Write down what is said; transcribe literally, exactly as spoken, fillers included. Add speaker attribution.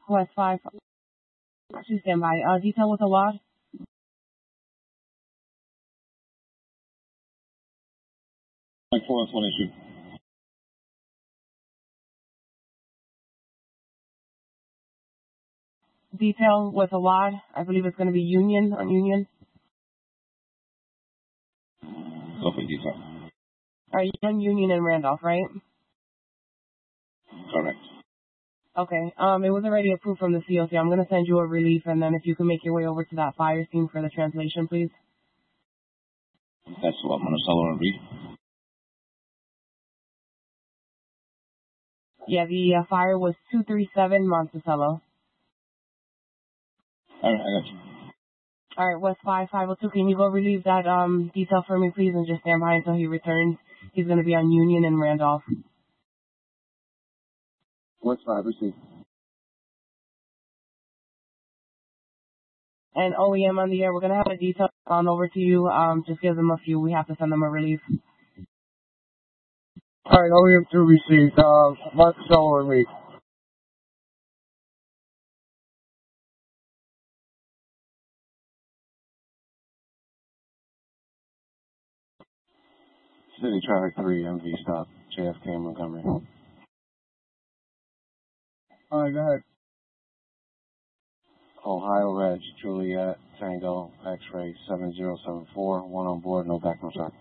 Speaker 1: West five. Two standby. Uh, detail with a lot.
Speaker 2: Like four and twenty-two.
Speaker 1: Detail with a lot. I believe it's going to be Union on Union.
Speaker 2: Go for detail.
Speaker 1: All right, you're on Union and Randolph, right?
Speaker 2: Correct.
Speaker 1: Okay. Um, it was already approved from the C O C. I'm going to send you a relief, and then if you can make your way over to that fire scene for the translation, please.
Speaker 2: That's what Monticello and Reed.
Speaker 1: Yeah, the uh, fire was two three seven Monticello.
Speaker 2: All right, I got you.
Speaker 1: All right, West five five oh two. Can you go relieve that um detail for me, please, and just stand by until he returns? He's going to be on Union and Randolph.
Speaker 2: West five, receive.
Speaker 1: And O E M on the air. We're going to have a detail on over to you. Um, just give them a few. We have to send them a relief.
Speaker 3: All right, O E M two received. Uh, Monticello and Reed.
Speaker 2: City Traffic three, M V stop, J F K Montgomery.
Speaker 3: All right, go ahead.
Speaker 2: Ohio Reg, Juliet, Tango, X-ray seven zero seven four, one on board, no back, no track.